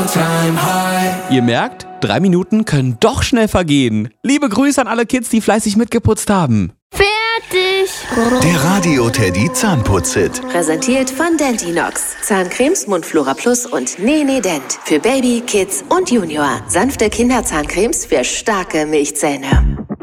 Ihr merkt, 3 Minuten können doch schnell vergehen. Liebe Grüße an alle Kids, die fleißig mitgeputzt haben. Fertig! Der Radio Teddy Zahnputz-Hit. Präsentiert von Dentinox. Zahncremes, Mundflora Plus und Nene Dent. Für Baby, Kids und Junior. Sanfte Kinderzahncremes für starke Milchzähne.